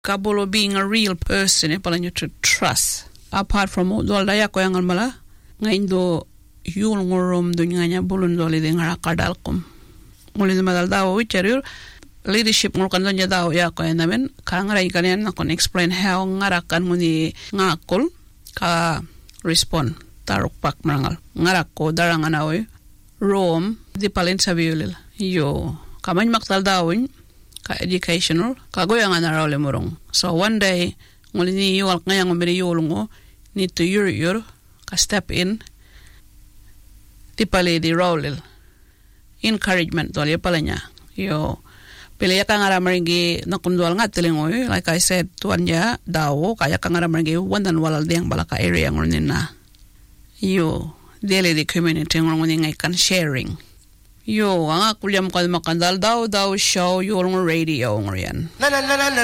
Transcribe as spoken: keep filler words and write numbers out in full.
kabolo being a real person e pala nyo to trust. Apart from dol daya ko yang mala ngayon do yul ngorom do nganya bulun doli de ngara kadalkom. Muli de madal daw wicherur leadership ngor kan nya daw ya ko namen ka ngara ikanen na kon explain how ngara kan muni ngakol ka respond tarok pak marangal ngara ko darangan awi rom di palin sabiulil yo kamany maktal dawin ka educational ka goyangan arawle morong. So one day ngoli ni yuwal ngayang umiri yulungo need to yur yur ka step in di pali di rawlil encouragement doli palanya yo pili ya kang aramaringi nakundwal nga tilingoy like I said tuan ya dawo kaya kang aramaringi wandan walal diyang balaka area ngonin na yo dili di community ngonin ngay kan sharing yo ang akulyam kan makandal daw daw show yung radio ngorian